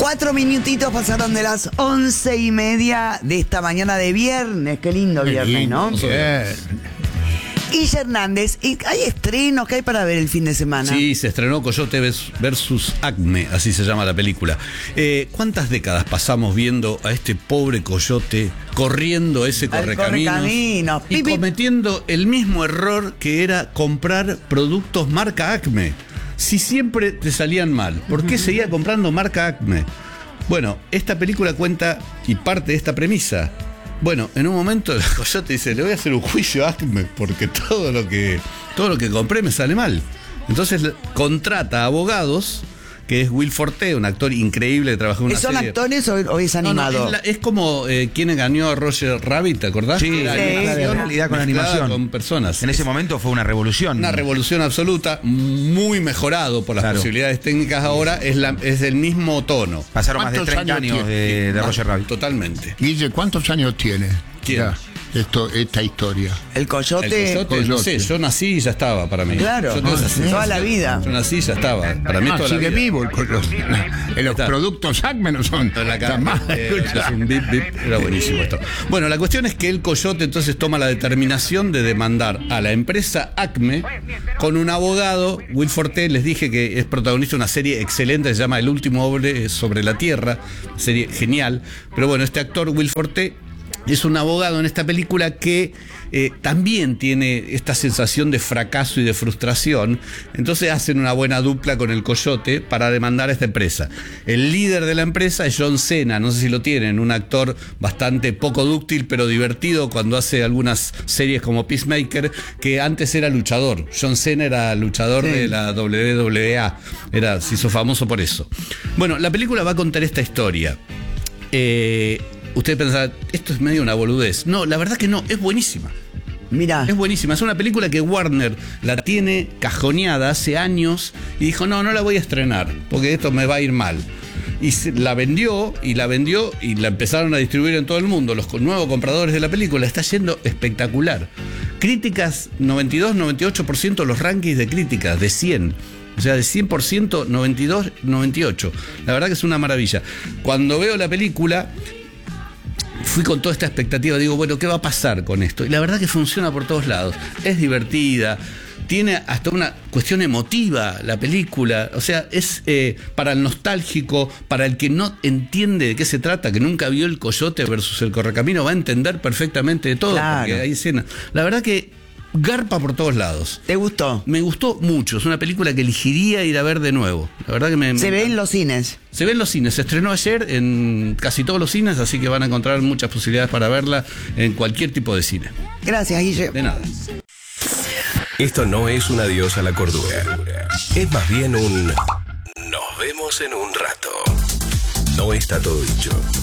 4 minutitos pasaron de las 11:30 de esta mañana de viernes. Qué lindo viernes, ¿no? Bien. Guille Hernández, ¿y hay estrenos que hay para ver el fin de semana? Sí, se estrenó Coyote versus Acme, así se llama la película. ¿Cuántas décadas pasamos viendo a este pobre coyote corriendo ese correcaminos y cometiendo el mismo error que era comprar productos marca Acme? Si siempre te salían mal, ¿por qué seguía comprando marca Acme? Bueno, esta película cuenta y parte de esta premisa. Bueno, en un momento el coyote dice, le voy a hacer un juicio a Acme porque todo lo que compré me sale mal. Entonces contrata abogados, que es Will Forte, un actor increíble que trabajó en una serie. ¿Son actores o es animado? No, es como quien ganó a Roger Rabbit, ¿te acordás? Sí, la realidad con animación. Con personas. En ese momento fue una revolución. Una revolución absoluta, muy mejorado por las posibilidades técnicas ahora, es del mismo tono. Pasaron más de 30 años de Roger Rabbit. Totalmente. Guille, ¿cuántos años tiene? ¿Quién? Ya, esta historia. El coyote. No sé, yo nací y ya estaba para mí. Claro, toda la vida. Yo nací y ya estaba. Para mí toda sigue la vida. vivo el coyote. Los productos Acme no son tan mal. Es un bip, bip. Era buenísimo esto. Bueno, la cuestión es que el coyote entonces toma la determinación de demandar a la empresa Acme con un abogado. Will Forte, les dije que es protagonista de una serie excelente que se llama El último hombre sobre la tierra, serie genial. Pero bueno, este actor Will Forte es un abogado en esta película que también tiene esta sensación de fracaso y de frustración. Entonces hacen una buena dupla con el coyote para demandar a esta empresa. El líder de la empresa es John Cena, no sé si lo tienen, un actor bastante poco dúctil pero divertido cuando hace algunas series como Peacemaker, que antes era luchador. John Cena era luchador de la WWA, se hizo famoso por eso. Bueno, la película va a contar esta historia. Usted pensará, esto es medio una boludez. No, la verdad que no, es buenísima. Mira. Es buenísima, es una película que Warner la tiene cajoneada hace años y dijo, no la voy a estrenar, porque esto me va a ir mal. Y la vendió y la empezaron a distribuir en todo el mundo. Los nuevos compradores de la película, está yendo espectacular. Críticas, 92, 98% los rankings de críticas, de 100. O sea, de 100%, 92, 98. La verdad que es una maravilla. Cuando veo la película, fui con toda esta expectativa, digo, bueno, ¿qué va a pasar con esto? Y la verdad que funciona por todos lados. Es divertida, tiene hasta una cuestión emotiva la película. O sea, es para el nostálgico, para el que no entiende de qué se trata, que nunca vio el coyote versus el correcamino, va a entender perfectamente de todo, claro, porque hay escenas. La verdad que garpa por todos lados. ¿Te gustó? Me gustó mucho. Es una película que elegiría ir a ver de nuevo. La verdad que se ve en los cines. Se ve en los cines. Se estrenó ayer en casi todos los cines, así que van a encontrar muchas posibilidades para verla en cualquier tipo de cine. Gracias, Guille. De nada. Esto no es un adiós a la cordura. Es más bien un nos vemos en un rato. No está todo dicho.